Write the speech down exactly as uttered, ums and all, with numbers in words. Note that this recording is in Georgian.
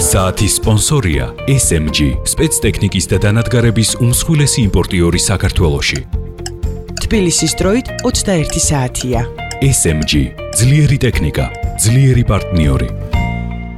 საათის სპონსორია ეს ემ ჯი, სპეცტექნიკის და დანადგარების უმსხვილესი იმპორტიორი საქართველოში. თბილისის დროით ოცდაერთი საათია. ეს ემ ჯი, ძლიერი ტექნიკა, ძლიერი პარტნიორი.